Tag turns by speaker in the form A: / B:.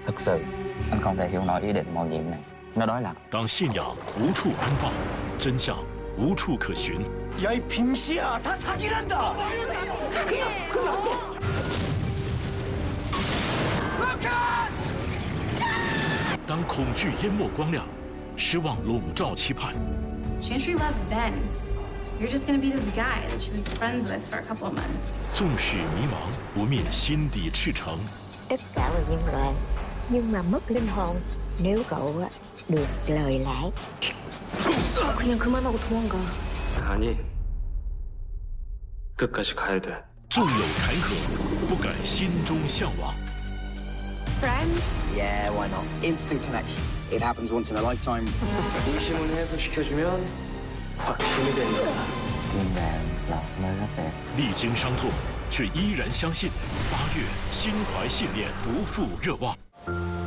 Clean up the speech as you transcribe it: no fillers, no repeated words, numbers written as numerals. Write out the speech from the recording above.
A: Thực sự, anh không thể hiểu nổi ý định mạo nhiệm này. Nó đối lập。
B: 当信仰无处安放，真相无处可寻。
C: 야, 이 빙시야, 다 사기란다. 끝났어.
B: 当恐惧淹没光亮，失望笼罩期盼。
D: Chantry loves Ben. You're just gonna be this guy that she was friends with for a couple of months.
B: 纵使迷茫，不灭心底赤诚。
E: Tất cả là nhân loại, nhưng mà mất linh hồn nếu cậu được lời lẽ.
D: 그냥 그만하고 도망가.
C: 아니, 끝까지 가야 돼.
B: 纵有坎坷，不改心中向往。
D: Friends?
F: Yeah, why not? Instant connection. It happens once in a lifetime.
C: 의심을 해소시켜주면 확신이 된다.
A: Tim vàng là nơi rất đẹp.
B: 历经伤痛，却依然相信8月心怀信念，不负热望。